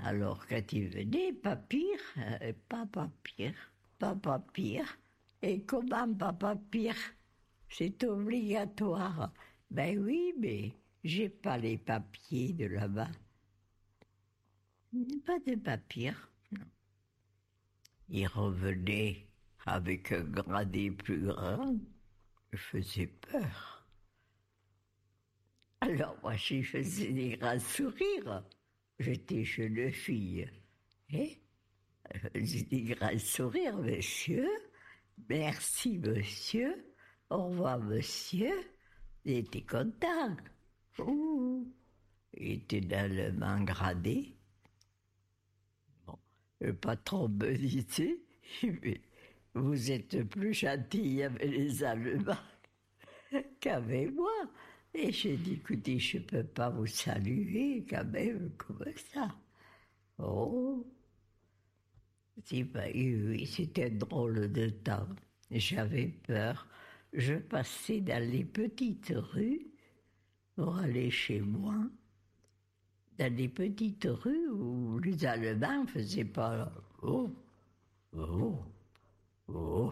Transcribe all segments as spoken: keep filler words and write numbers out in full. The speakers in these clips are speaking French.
Alors, quand il venait, pas pire, euh, pas pas pire, pas pas pire. Et comment pas pas pire? C'est obligatoire. Ben oui, mais j'ai pas les papiers de là-bas. Pas de papiers. Non. Il revenait avec un gradé plus grand. Je faisais peur. Alors moi, je faisais des grands sourires. J'étais jeune fille. Et j'ai des grands sourires, monsieur. Merci, monsieur. Au revoir, monsieur. Il était content. Ouh. Il était dans le main gradé. Bon, le patron me disait, mais vous êtes plus gentil avec les Allemands qu'avec moi. Et j'ai dit, écoutez, je ne peux pas vous saluer quand même comme ça. Oh, c'est pas, oui, c'était drôle de temps. J'avais peur. Je passais dans les petites rues pour aller chez moi. Dans des petites rues où les Allemands ne faisaient pas « oh, oh, oh ».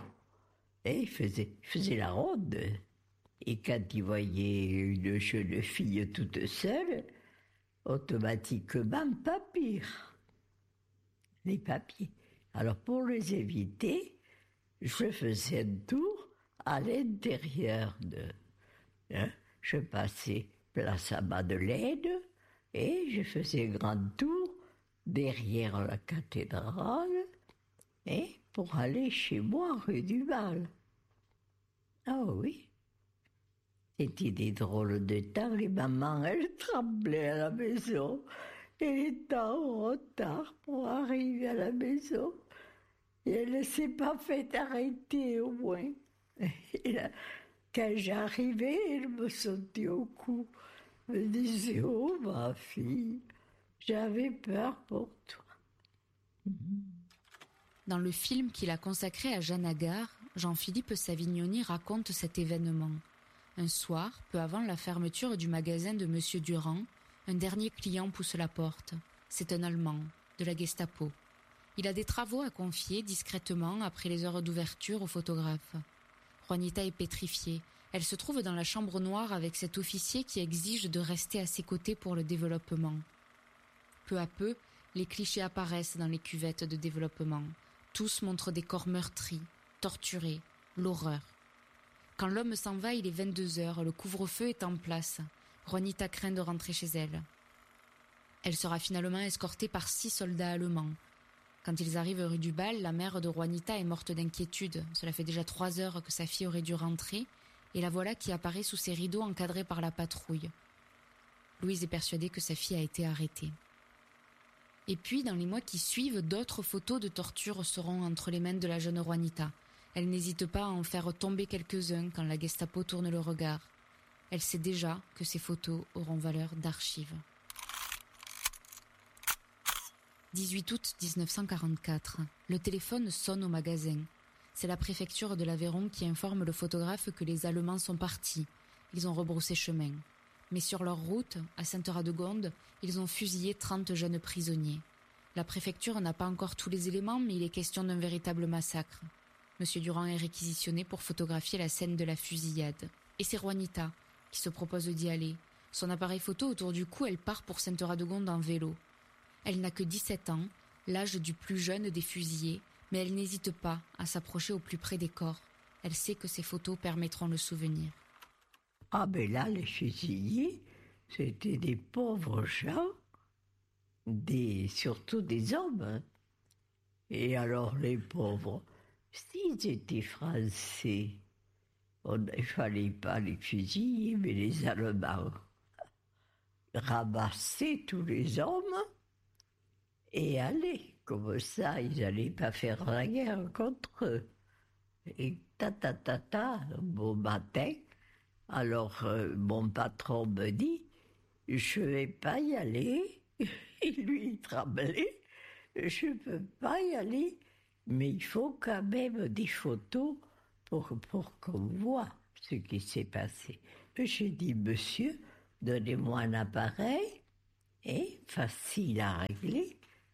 Et ils faisaient, ils faisaient la ronde. Et quand ils voyaient une jeune fille toute seule, automatiquement, pas pire. Les papiers. Alors pour les éviter, je faisais un tour à l'intérieur de... Hein, je passais place à Madeleine et je faisais un grand tour derrière la cathédrale et pour aller chez moi rue du Val. Ah oui. C'était des drôles de temps. Les mamans, elles tremblaient à la maison. Elle était en retard pour arriver à la maison. Et elle ne s'est pas fait arrêter au moins. Et là, quand j'arrivais, elle me sautait au cou. Elle me disait, oh ma fille, j'avais peur pour toi. Dans le film qu'il a consacré à Jeanne Agar, Jean-Philippe Savignoni raconte cet événement. Un soir, peu avant la fermeture du magasin de Monsieur Durand, un dernier client pousse la porte. C'est un Allemand, de la Gestapo. Il a des travaux à confier discrètement après les heures d'ouverture au photographe. Juanita est pétrifiée. Elle se trouve dans la chambre noire avec cet officier qui exige de rester à ses côtés pour le développement. Peu à peu, les clichés apparaissent dans les cuvettes de développement. Tous montrent des corps meurtris, torturés, l'horreur. Quand l'homme s'en va, il est vingt-deux heures, le couvre-feu est en place. Juanita craint de rentrer chez elle. Elle sera finalement escortée par six soldats allemands. Quand ils arrivent rue du Bal, la mère de Juanita est morte d'inquiétude. Cela fait déjà trois heures que sa fille aurait dû rentrer, et la voilà qui apparaît sous ses rideaux encadrée par la patrouille. Louise est persuadée que sa fille a été arrêtée. Et puis, dans les mois qui suivent, d'autres photos de torture seront entre les mains de la jeune Juanita. Elle n'hésite pas à en faire tomber quelques-uns quand la Gestapo tourne le regard. Elle sait déjà que ces photos auront valeur d'archives. dix-huit août dix-neuf cent quarante-quatre. Le téléphone sonne au magasin. C'est la préfecture de l'Aveyron qui informe le photographe que les Allemands sont partis. Ils ont rebroussé chemin. Mais sur leur route, à Sainte-Radegonde, ils ont fusillé trente jeunes prisonniers. La préfecture n'a pas encore tous les éléments, mais il est question d'un véritable massacre. Monsieur Durand est réquisitionné pour photographier la scène de la fusillade. Et c'est Juanita qui se propose d'y aller. Son appareil photo autour du cou, elle part pour Sainte-Radegonde en vélo. Elle n'a que dix-sept ans, l'âge du plus jeune des fusillés, mais elle n'hésite pas à s'approcher au plus près des corps. Elle sait que ces photos permettront le souvenir. Ah ben là, les fusillés, c'était des pauvres gens, des, surtout des hommes. Et alors les pauvres, s'ils étaient français, il ne fallait pas les fusiller, mais les Allemands ramassaient tous les hommes et allaient. Comme ça, ils n'allaient pas faire la guerre contre eux. Et ta ta ta ta, bon matin, alors euh, mon patron me dit, je ne vais pas y aller. Il lui tremblait, je ne peux pas y aller, mais il faut quand même des photos pour, pour qu'on voit ce qui s'est passé. J'ai dit, monsieur, donnez-moi un appareil, et facile à régler,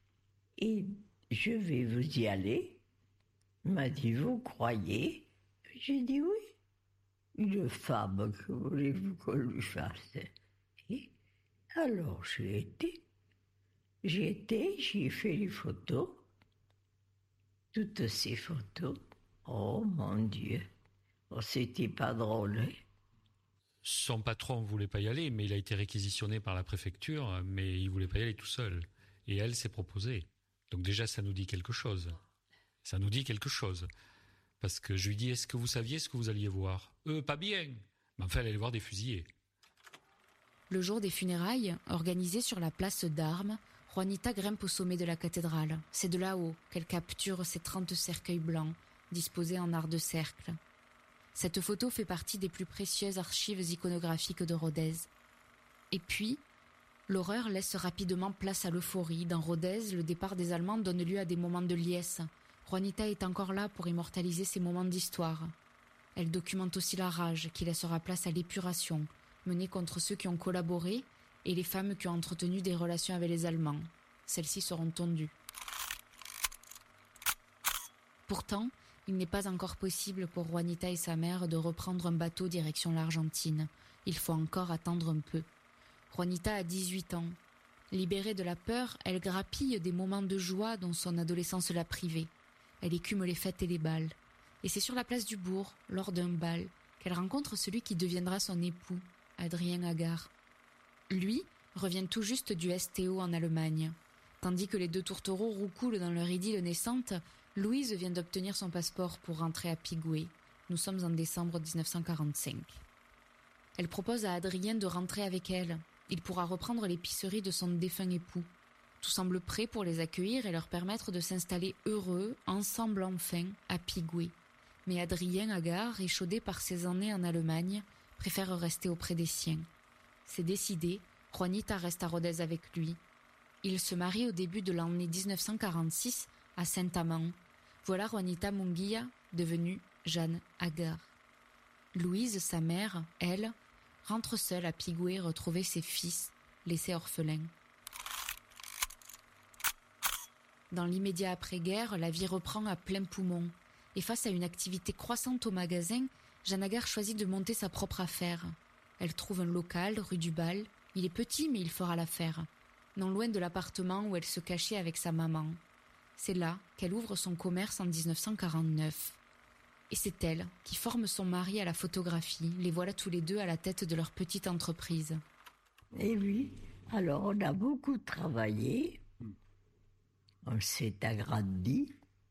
Et je vais vous y aller. Il m'a dit, vous croyez? J'ai dit oui. Une femme, que voulez-vous qu'on lui fasse? Et alors j'ai été. J'ai été, j'ai fait les photos. Toutes ces photos. Oh mon Dieu. Oh, c'était pas drôle. Hein? Son patron ne voulait pas y aller, mais il a été réquisitionné par la préfecture, mais il ne voulait pas y aller tout seul. Et elle s'est proposée. Donc déjà, ça nous dit quelque chose. Ça nous dit quelque chose. Parce que je lui dis, est-ce que vous saviez ce que vous alliez voir? Euh, pas bien. Mais enfin, elle allait voir des fusillés. Le jour des funérailles, organisé sur la place d'Armes, Juanita grimpe au sommet de la cathédrale. C'est de là-haut qu'elle capture ces trente cercueils blancs, disposés en art de cercle. Cette photo fait partie des plus précieuses archives iconographiques de Rodez. Et puis, l'horreur laisse rapidement place à l'euphorie. Dans Rodez, le départ des Allemands donne lieu à des moments de liesse. Juanita est encore là pour immortaliser ces moments d'histoire. Elle documente aussi la rage qui laissera place à l'épuration, menée contre ceux qui ont collaboré et les femmes qui ont entretenu des relations avec les Allemands. Celles-ci seront tondues. Pourtant, il n'est pas encore possible pour Juanita et sa mère de reprendre un bateau direction l'Argentine. Il faut encore attendre un peu. Juanita a dix-huit ans. Libérée de la peur, elle grappille des moments de joie dont son adolescence l'a privée. Elle écume les fêtes et les bals. Et c'est sur la place du bourg, lors d'un bal, qu'elle rencontre celui qui deviendra son époux, Adrien Agar. Lui revient tout juste du S T O en Allemagne. Tandis que les deux tourtereaux roucoulent dans leur idylle naissante, Louise vient d'obtenir son passeport pour rentrer à Pigoué. Nous sommes en décembre dix-neuf cent quarante-cinq. Elle propose à Adrien de rentrer avec elle. Il pourra reprendre l'épicerie de son défunt époux. Tout semble prêt pour les accueillir et leur permettre de s'installer heureux, ensemble enfin, à Pigoué. Mais Adrien Agar, échaudé par ses années en Allemagne, préfère rester auprès des siens. C'est décidé, Juanita reste à Rodez avec lui. Ils se marient au début de l'année dix-neuf cent quarante-six à Saint-Amand. Voilà Juanita Munguia, devenue Jeanne Agar. Louise, sa mère, elle, rentre seule à Pigoué retrouver ses fils, laissés orphelins. Dans l'immédiat après-guerre, la vie reprend à plein poumon. Et face à une activité croissante au magasin, Jeanne Agar choisit de monter sa propre affaire. Elle trouve un local, rue du Bal. Il est petit, mais il fera l'affaire. Non loin de l'appartement où elle se cachait avec sa maman. C'est là qu'elle ouvre son commerce en dix-neuf cent quarante-neuf. Et c'est elle qui forme son mari à la photographie. Les voilà tous les deux à la tête de leur petite entreprise. Et oui, alors on a beaucoup travaillé. On s'est agrandi.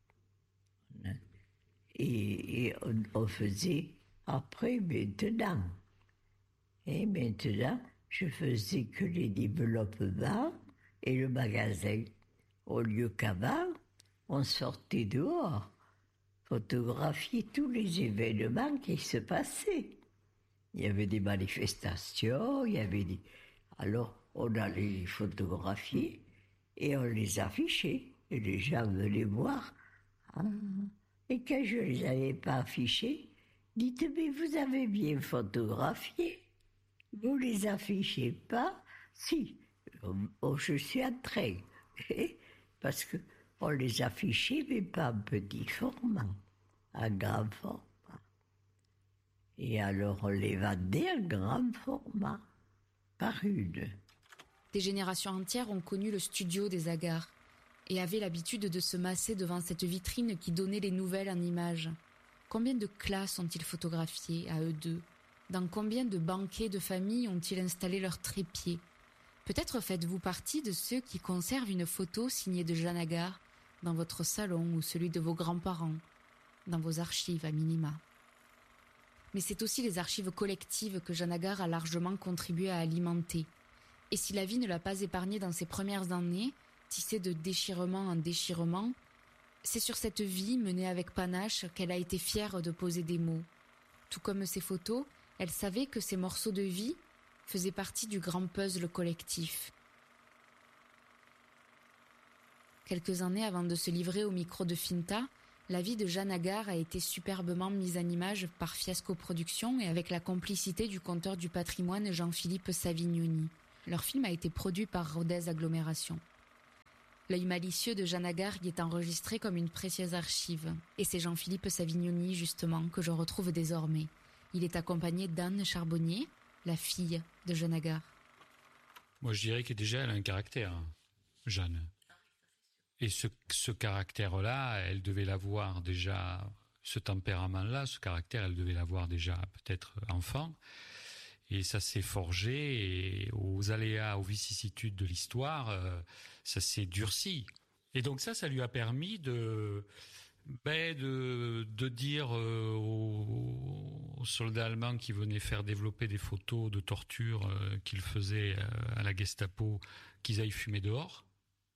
Et, et on, on faisait après maintenant. Et maintenant, je faisais que les développements et le magasin. Au lieu qu'avant, on sortait dehors, photographier tous les événements qui se passaient. Il y avait des manifestations, il y avait des... Alors, on allait les photographier et on les affichait. Et les gens venaient voir. Ah. Et quand je ne les avais pas affichés, dites, mais vous avez bien photographié. Vous ne les affichez pas? Si, oh, je suis en train. Parce qu'on les affichait, mais pas en petit format, en grand format. Et alors on les vendait en grand format, par une. Des générations entières ont connu le studio des Agar et avaient l'habitude de se masser devant cette vitrine qui donnait les nouvelles en images. Combien de classes ont-ils photographiées à eux deux? Dans combien de banquets de famille ont-ils installé leurs trépieds? Peut-être faites-vous partie de ceux qui conservent une photo signée de Jeanne Agar dans votre salon ou celui de vos grands-parents, dans vos archives à minima. Mais c'est aussi les archives collectives que Jeanne Agar a largement contribué à alimenter. Et si la vie ne l'a pas épargnée dans ses premières années, tissée de déchirement en déchirement, c'est sur cette vie menée avec panache qu'elle a été fière de poser des mots. Tout comme ses photos, elle savait que ces morceaux de vie faisaient partie du grand puzzle collectif. Quelques années avant de se livrer au micro de Finta, la vie de Jeanne Agar a été superbement mise en image par Fiasco Productions et avec la complicité du conteur du patrimoine Jean-Philippe Savignoni. Leur film a été produit par Rodez Agglomération. L'œil malicieux de Jeanne Agar y est enregistré comme une précieuse archive. Et c'est Jean-Philippe Savignoni, justement, que je retrouve désormais. Il est accompagné d'Anne Charbonnier, la fille de Jeanne Agar. Moi, je dirais que déjà, elle a un caractère, Jeanne. Et ce, ce caractère-là, elle devait l'avoir déjà, ce tempérament-là, ce caractère, elle devait l'avoir déjà peut-être enfant. Et ça s'est forgé, et aux aléas, aux vicissitudes de l'histoire, euh, ça s'est durci. Et donc ça, ça lui a permis de, ben de, de dire euh, aux, aux soldats allemands qui venaient faire développer des photos de torture euh, qu'ils faisaient euh, à la Gestapo, qu'ils aillent fumer dehors.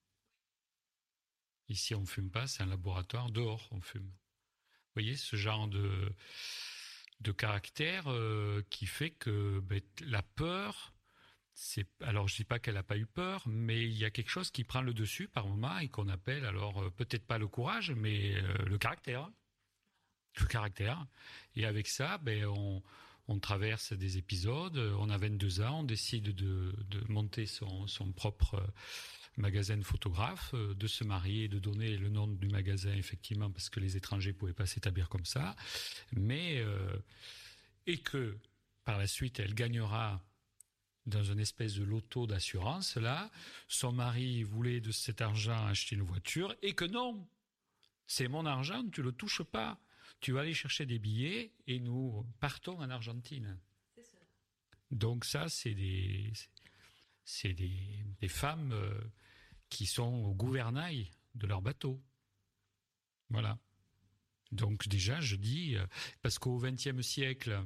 Ici, on fume pas, c'est un laboratoire. Dehors, on fume. Vous voyez, ce genre de... de caractère euh, qui fait que ben, la peur, c'est alors je dis pas qu'elle n'a pas eu peur, mais il y a quelque chose qui prend le dessus par moment et qu'on appelle alors euh, peut-être pas le courage, mais euh, le caractère, le caractère. Et avec ça, ben on on traverse des épisodes. On a vingt-deux ans, on décide de de monter son son propre euh, magasin de photographe, euh, de se marier, de donner le nom du magasin effectivement parce que les étrangers pouvaient pas s'établir comme ça, mais euh, et que par la suite elle gagnera dans une espèce de loto d'assurance là. Son mari voulait de cet argent acheter une voiture et que non, c'est mon argent, tu le touches pas, tu vas aller chercher des billets et nous partons en Argentine. C'est ça. Donc ça c'est des c'est des, des femmes euh, qui sont au gouvernail de leur bateau. Voilà. Donc déjà, je dis, parce qu'au vingtième siècle,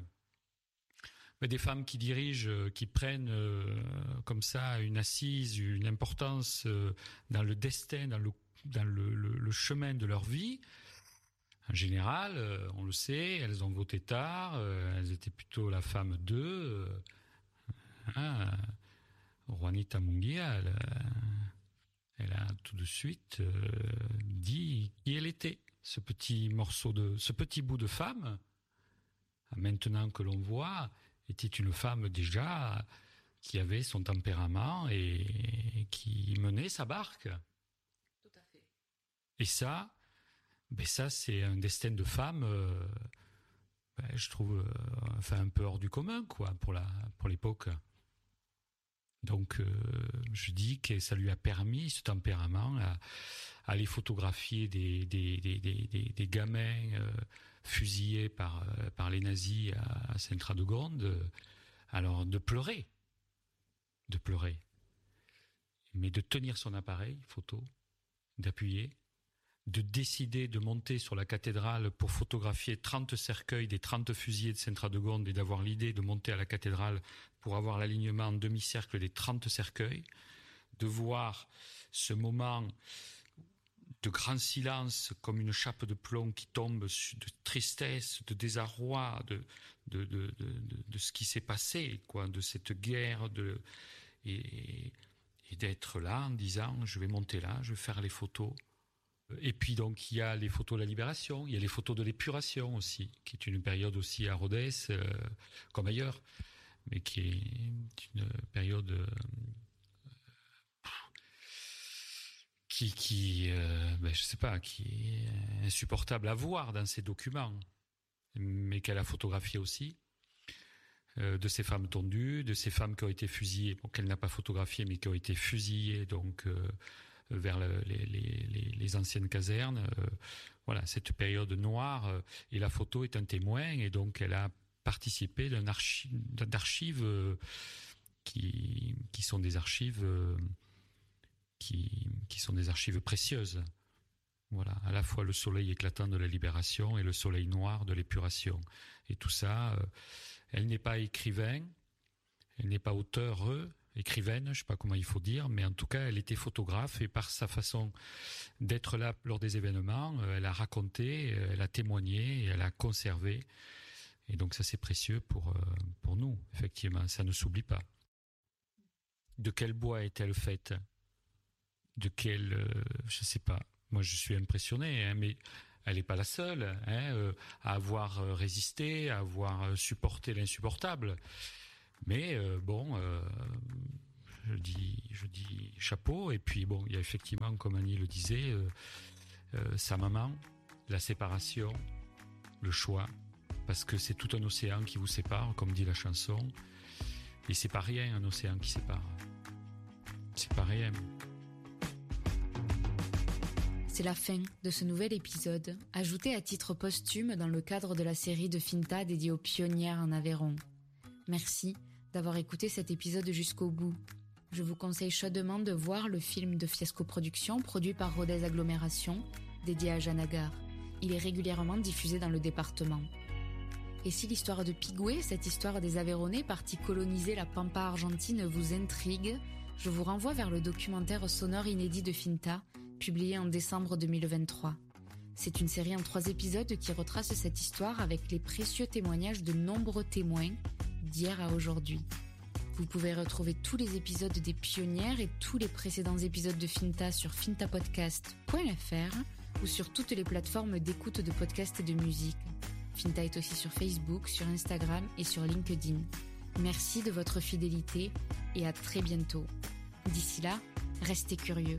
des femmes qui dirigent, qui prennent euh, comme ça une assise, une importance euh, dans le destin, dans, le, dans le, le, le chemin de leur vie, en général, euh, on le sait, elles ont voté tard, euh, elles étaient plutôt la femme d'eux. Euh, hein, Juanita Munguia, elle, elle a tout de suite euh, dit qui elle était, ce petit morceau de, ce petit bout de femme. Maintenant que l'on voit, était une femme déjà qui avait son tempérament et qui menait sa barque. Tout à fait. Et ça, ben ça c'est un destin de femme, euh, ben je trouve, euh, enfin un peu hors du commun, quoi, pour la, pour l'époque. Donc, euh, je dis que ça lui a permis, ce tempérament, à, à aller photographier des, des, des, des, des, des gamins euh, fusillés par, euh, par les nazis à, à Saint-Radegonde. Euh, alors, de pleurer, de pleurer, mais de tenir son appareil photo, d'appuyer, de décider de monter sur la cathédrale pour photographier trente cercueils des trente fusillés de Saint-Radegonde et d'avoir l'idée de monter à la cathédrale pour avoir l'alignement en demi-cercle des trente cercueils, de voir ce moment de grand silence comme une chape de plomb qui tombe, de tristesse, de désarroi, de, de, de, de, de, de ce qui s'est passé, quoi, de cette guerre, de, et, et d'être là en disant je vais monter là, je vais faire les photos. Et puis donc il y a les photos de la libération, il y a les photos de l'épuration aussi, qui est une période aussi à Rodez, euh, comme ailleurs, mais qui est une période euh, qui, qui euh, ben, je sais pas, qui est insupportable à voir dans ces documents, mais qu'elle a photographié aussi, euh, de ces femmes tondues, de ces femmes qui ont été fusillées, bon, qu'elle n'a pas photographiées, mais qui ont été fusillées, donc euh, vers le, les, les, les, les anciennes casernes, euh, voilà, cette période noire, euh, et la photo est un témoin, et donc elle a participé d'un archi- d'archives euh, qui, qui sont des archives euh, qui, qui sont des archives précieuses. Voilà, à la fois le soleil éclatant de la libération et le soleil noir de l'épuration. Et tout ça, euh, elle n'est pas écrivain, elle n'est pas auteure, écrivaine, je ne sais pas comment il faut dire, mais en tout cas, elle était photographe et par sa façon d'être là lors des événements, elle a raconté, elle a témoigné, elle a conservé. Et donc ça, c'est précieux pour, pour nous, effectivement, ça ne s'oublie pas. De quel bois est-elle faite ? De quel... Euh, je ne sais pas. Moi, je suis impressionné, hein, mais elle n'est pas la seule hein, euh, à avoir résisté, à avoir supporté l'insupportable. Mais euh, bon, euh, je dis, je dis chapeau. Et puis bon, il y a effectivement, comme Annie le disait, euh, euh, sa maman, la séparation, le choix, parce que c'est tout un océan qui vous sépare, comme dit la chanson. Et c'est pas rien, un océan qui sépare. C'est pas rien. C'est la fin de ce nouvel épisode, ajouté à titre posthume dans le cadre de la série de Finta dédiée aux pionnières en Aveyron. Merci d'avoir écouté cet épisode jusqu'au bout. Je vous conseille chaudement de voir le film de Fiasco Productions produit par Rodez Agglomération, dédié à Jeanne Agar. Il est régulièrement diffusé dans le département. Et si l'histoire de Pigoué, cette histoire des Aveyronnais partis coloniser la Pampa argentine, vous intrigue, je vous renvoie vers le documentaire sonore inédit de Finta, publié en décembre deux mille vingt-trois. C'est une série en trois épisodes qui retrace cette histoire avec les précieux témoignages de nombreux témoins d'hier à aujourd'hui. Vous pouvez retrouver tous les épisodes des Pionnières et tous les précédents épisodes de Finta sur fintapodcast point f r ou sur toutes les plateformes d'écoute de podcasts et de musique. Finta est aussi sur Facebook, sur Instagram et sur LinkedIn. Merci de votre fidélité et à très bientôt. D'ici là, restez curieux.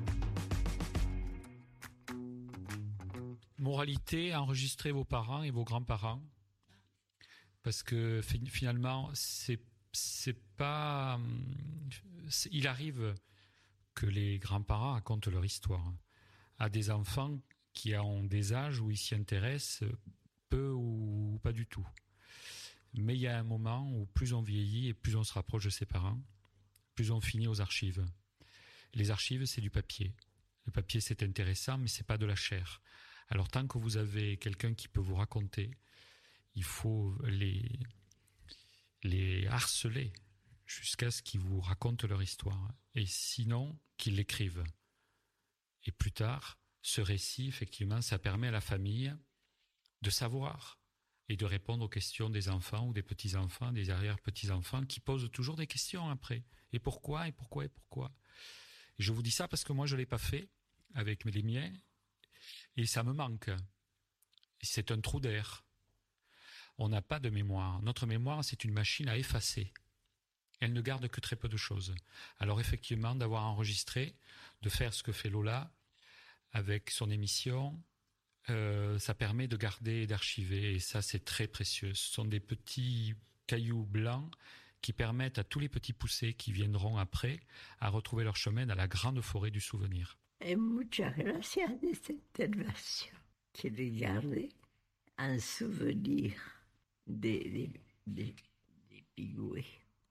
Moralité, enregistrez vos parents et vos grands-parents. Parce que finalement, c'est, c'est pas. C'est, il arrive que les grands-parents racontent leur histoire à des enfants qui ont des âges où ils s'y intéressent peu ou pas du tout. Mais il y a un moment où plus on vieillit et plus on se rapproche de ses parents, plus on finit aux archives. Les archives, c'est du papier. Le papier, c'est intéressant, mais c'est pas de la chair. Alors tant que vous avez quelqu'un qui peut vous raconter, il faut les, les harceler jusqu'à ce qu'ils vous racontent leur histoire. Et sinon, qu'ils l'écrivent. Et plus tard, ce récit, effectivement, ça permet à la famille de savoir et de répondre aux questions des enfants ou des petits-enfants, des arrière-petits-enfants qui posent toujours des questions après. Et pourquoi, et pourquoi, et pourquoi. Et je vous dis ça parce que moi, je ne l'ai pas fait avec les miens et ça me manque. Et c'est un trou d'air. On n'a pas de mémoire. Notre mémoire, c'est une machine à effacer. Elle ne garde que très peu de choses. Alors effectivement, d'avoir enregistré, de faire ce que fait Lola avec son émission, euh, ça permet de garder et d'archiver. Et ça, c'est très précieux. Ce sont des petits cailloux blancs qui permettent à tous les petits poussés qui viendront après à retrouver leur chemin dans la grande forêt du souvenir. Et muchas gracias de cette intervention qui regardait un souvenir des de, de, de Pigoué.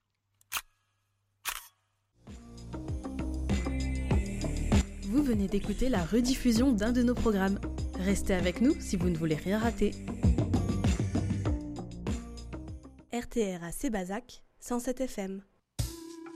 Vous venez d'écouter la rediffusion d'un de nos programmes. Restez avec nous si vous ne voulez rien rater. R T R A Sébazac, cent sept F M.